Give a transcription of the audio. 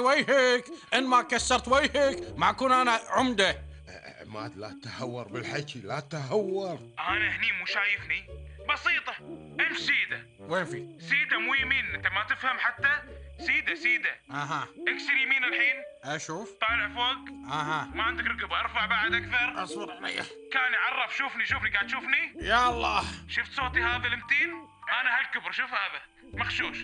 وجهك، إن ما كسرت وجهك ما أكون أنا عمدة. عماد لا تهور بالحكي، لا تهور. انا هني مو شايفني؟ بسيطة، امش سيدة. وين في؟ سيدة مو يمين، انت ما تفهم حتى. سيدة. أها. اكسر يمين الحين. أشوف. طالع فوق. أها. ما عندك رقبة، ارفع بعد اكثر. أصبر علي. كان يعرف. شوفني قاعد تشوفني؟ يا الله. شفت صوتي هذا المتين؟ انا هالكبر، شوف هذا مخشوش.